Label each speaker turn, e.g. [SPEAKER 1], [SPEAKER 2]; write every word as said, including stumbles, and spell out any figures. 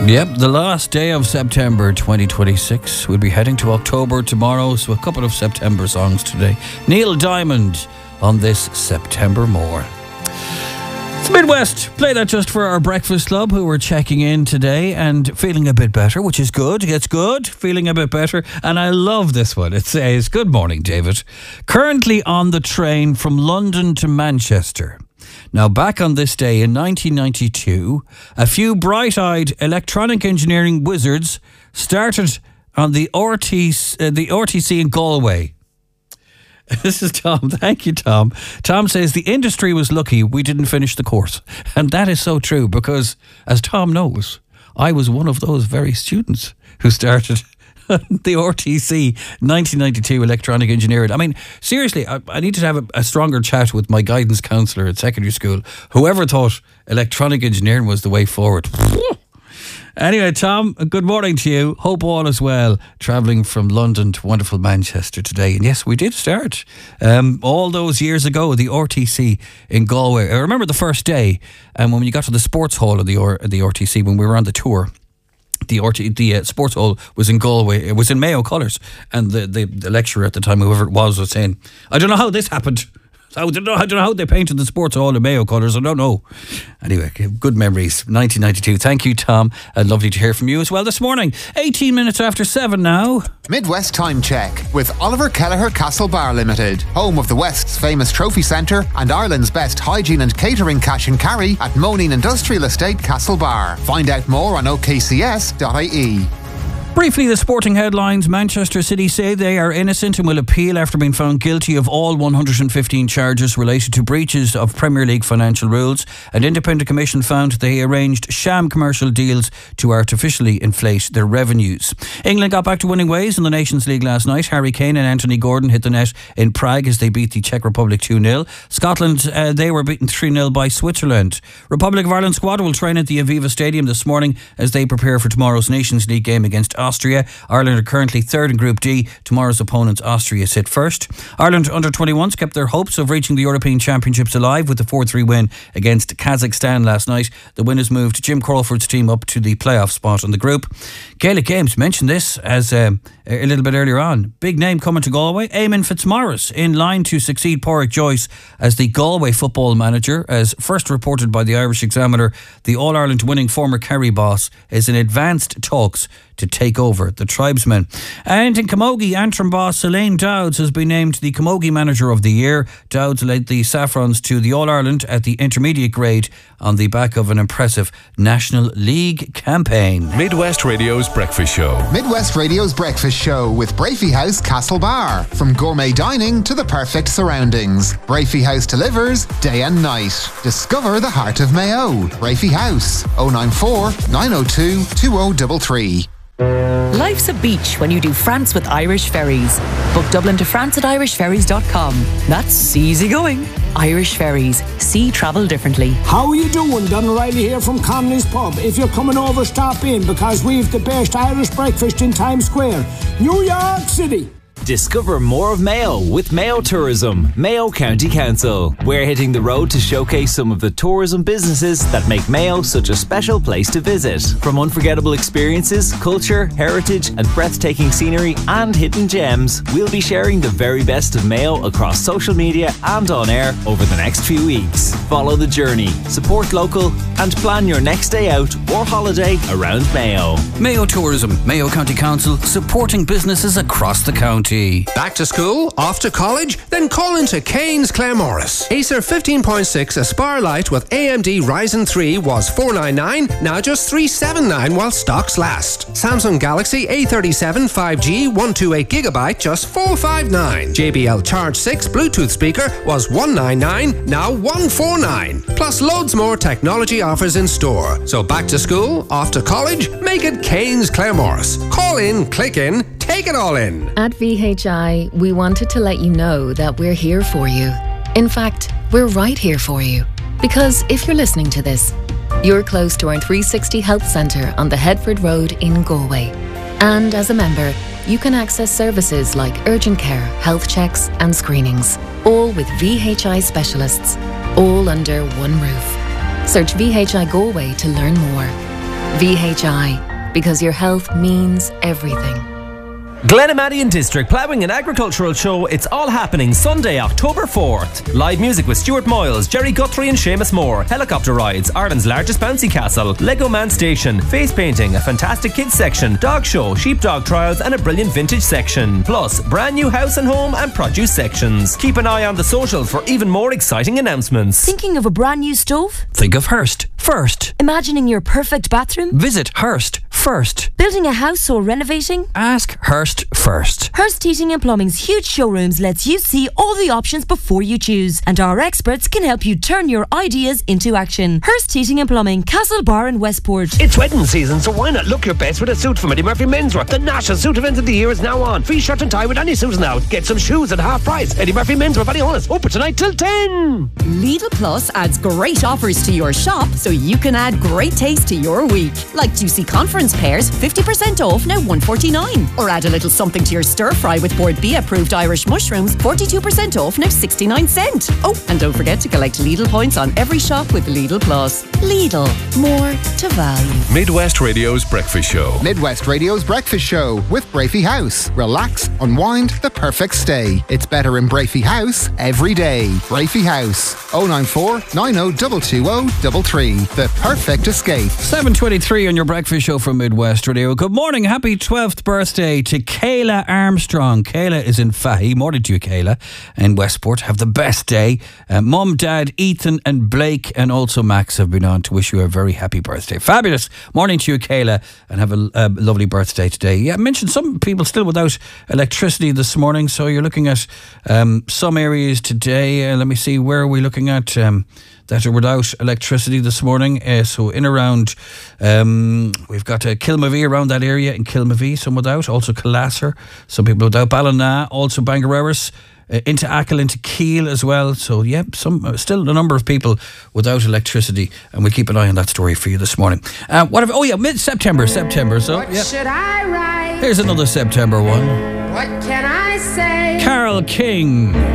[SPEAKER 1] Yep, the last day of September twenty twenty-six. We'll be heading to October tomorrow, so a couple of September songs today. Neil Diamond on this September More. It's Midwest. Play that just for our breakfast club who are checking in today and feeling a bit better, which is good. It's good, feeling a bit better. And I love this one. It says, "Good morning, David. Currently on the train from London to Manchester. Now, back on this day in nineteen ninety-two, a few bright-eyed electronic engineering wizards started on the R T C, uh, the R T C in Galway." This is Tom. Thank you, Tom. Tom says, "The industry was lucky we didn't finish the course." And that is so true because, as Tom knows, I was one of those very students who started the R T C nineteen ninety-two electronic engineering. I mean, seriously, I, I need to have a, a stronger chat with my guidance counsellor at secondary school. Whoever thought electronic engineering was the way forward. Anyway, Tom, good morning to you. Hope all is well, travelling from London to wonderful Manchester today. And yes, we did start um, all those years ago, the R T C in Galway. I remember the first day, and um, when you got to the sports hall of the, R- the R T C, when we were on the tour, the R T, the uh, sports hall was in Galway. It was in Mayo colours. And the, the, the lecturer at the time, whoever it was, was saying, "I don't know how this happened. I don't know, I don't know how they painted the sports hall in Mayo colours. I don't know." Anyway, good memories. nineteen ninety-two. Thank you, Tom. And lovely to hear from you as well this morning. eighteen minutes after seven now.
[SPEAKER 2] Midwest Time Check with Oliver Kelleher Castle Bar Limited, home of the West's famous trophy centre and Ireland's best hygiene and catering cash and carry at Moneen Industrial Estate Castle Bar. Find out more on o k c s dot i e.
[SPEAKER 1] Briefly, the sporting headlines. Manchester City say they are innocent and will appeal after being found guilty of all one hundred fifteen charges related to breaches of Premier League financial rules. An independent commission found they arranged sham commercial deals to artificially inflate their revenues. England got back to winning ways in the Nations League last night. Harry Kane and Anthony Gordon hit the net in Prague as they beat the Czech Republic two nil. Scotland, uh, they were beaten three nil by Switzerland. Republic of Ireland squad will train at the Aviva Stadium this morning as they prepare for tomorrow's Nations League game against Austria. Ireland are currently third in Group D. Tomorrow's opponents, Austria, sit first. Ireland under twenty-ones kept their hopes of reaching the European Championships alive with the four three win against Kazakhstan last night. The winners moved Jim Crawford's team up to the playoff spot in the group. Gaelic Games mentioned this as um, a little bit earlier on. Big name coming to Galway. Eamon Fitzmaurice in line to succeed Pádraig Joyce as the Galway football manager. As first reported by the Irish Examiner, the All-Ireland winning former Kerry boss is in advanced talks to take over the tribesmen. And in Camogie, Antrim boss Elaine Dowds has been named the Camogie Manager of the Year. Dowds led the Saffrons to the All-Ireland at the intermediate grade on the back of an impressive National League campaign.
[SPEAKER 3] Midwest Radio's Breakfast Show.
[SPEAKER 2] Midwest Radio's Breakfast Show with Brafey House Castle Bar. From gourmet dining to the perfect surroundings, Brafey House delivers day and night. Discover the heart of Mayo. Brafey House, oh nine four, nine oh two, two oh three three.
[SPEAKER 4] Life's a beach when you do France with Irish Ferries. Book Dublin to France at irish ferries dot com. That's easy going. Irish Ferries. See travel differently.
[SPEAKER 5] How are you doing? Don O'Reilly here from Connolly's Pub. If you're coming over, stop in because we've the best Irish breakfast in Times Square, New York City.
[SPEAKER 6] Discover more of Mayo with Mayo Tourism, Mayo County Council. We're hitting the road to showcase some of the tourism businesses that make Mayo such a special place to visit. From unforgettable experiences, culture, heritage and breathtaking scenery and hidden gems, we'll be sharing the very best of Mayo across social media and on air over the next few weeks. Follow the journey, support local and plan your next day out or holiday around Mayo.
[SPEAKER 1] Mayo Tourism, Mayo County Council, supporting businesses across the county.
[SPEAKER 7] Back to school? Off to college? Then call into Kane's Claremorris. Acer fifteen point six Aspire Lite with A M D Ryzen three was four ninety-nine, now just three seventy-nine while stocks last. Samsung Galaxy A thirty-seven five G one hundred twenty-eight gigabyte just four fifty-nine. J B L Charge six Bluetooth speaker was one ninety-nine, now one forty-nine. Plus loads more technology offers in store. So back to school? Off to college? Make it Kane's Claremorris. Call in, click in, take it all in.
[SPEAKER 8] At V H I, we wanted to let you know that we're here for you. In fact, we're right here for you. Because if you're listening to this, you're close to our three sixty Health Centre on the Headford Road in Galway. And as a member, you can access services like urgent care, health checks and screenings, all with V H I specialists, all under one roof. Search V H I Galway to learn more. V H I, because your health means everything.
[SPEAKER 9] Glenamadian District Ploughing and Agricultural Show. It's all happening Sunday, October fourth. Live music with Stuart Moyles, Jerry Guthrie and Seamus Moore. Helicopter rides, Ireland's largest bouncy castle, Lego Man Station, face painting, a fantastic kids section, dog show, sheepdog trials and a brilliant vintage section. Plus, brand new house and home and produce sections. Keep an eye on the socials for even more exciting announcements.
[SPEAKER 10] Thinking of a brand new stove?
[SPEAKER 1] Think of Hearst first.
[SPEAKER 10] Imagining your perfect bathroom?
[SPEAKER 1] Visit Hearst first.
[SPEAKER 10] Building a house or renovating?
[SPEAKER 1] Ask Hearst first.
[SPEAKER 10] Hearst Heating and Plumbing's huge showrooms lets you see all the options before you choose, and our experts can help you turn your ideas into action. Hearst Heating and Plumbing, Castlebar and Westport.
[SPEAKER 11] It's wedding season, so why not look your best with a suit from Eddie Murphy Menswear? The national suit event of the year is now on. Free shirt and tie with any suit now. Get some shoes at half price. Eddie Murphy Menswear, Ballyhonus, open tonight till ten.
[SPEAKER 12] Lidl Plus adds great offers to your shop so you can add great taste to your week. Like juicy conference pears, fifty percent off now one forty-nine. Or add a little something to your stir fry with Board B approved Irish mushrooms, forty-two percent off now sixty-nine cent. Oh, and don't forget to collect Lidl points on every shop with Lidl Plus. Lidl, more to value.
[SPEAKER 3] Midwest Radio's Breakfast Show.
[SPEAKER 2] Midwest Radio's Breakfast Show with Brafey House. Relax, unwind, the perfect stay. It's better in Brafey House every day. Brafey House, oh nine four, nine oh two two oh three three. The perfect escape.
[SPEAKER 1] seven twenty-three on your breakfast show from Midwest Radio. Good morning. Happy twelfth birthday to Kayla Armstrong. Kayla is in Fahy. Morning to you, Kayla. In Westport. Have the best day. Uh, Mum, Dad, Ethan and Blake and also Max have been on to wish you a very happy birthday. Fabulous. Morning to you, Kayla, and have a, a lovely birthday today. Yeah, I mentioned some people still without electricity this morning, so you're looking at um, some areas today. Uh, let me see, where are we looking at? Um, that are without electricity this morning. Uh, so in around, um, we've got uh, Kilmavee around that area in Kilmavee, some without. Also Killasser, some people without. Ballina, also Bangareras, uh, into Achill, into Keele as well. So yeah, some uh, still a number of people without electricity, and we'll keep an eye on that story for you this morning. Uh, what? Have, oh yeah, mid-September, September. So
[SPEAKER 13] what
[SPEAKER 1] yeah.
[SPEAKER 13] should I write?
[SPEAKER 1] Here's another September one.
[SPEAKER 13] What can I say?
[SPEAKER 1] Carole King.